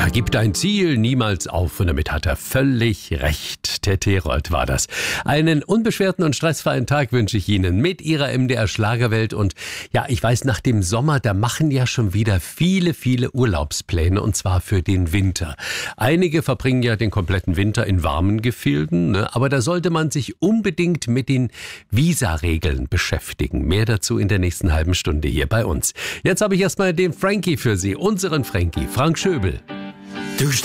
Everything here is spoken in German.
Ja, gib dein Ziel niemals auf. Und damit hat er völlig recht. Der Herold war das. Einen unbeschwerten und stressfreien Tag wünsche ich Ihnen mit Ihrer MDR Schlagerwelt. Und ja, ich weiß, nach dem Sommer, da machen ja schon wieder viele Urlaubspläne, und zwar für den Winter. Einige verbringen ja den kompletten Winter in warmen Gefilden, ne? Aber da sollte man sich unbedingt mit den Visa-Regeln beschäftigen. Mehr dazu in der nächsten halben Stunde hier bei uns. Jetzt habe ich erstmal den Frankie für Sie, unseren Frankie, Frank Schöbel. Du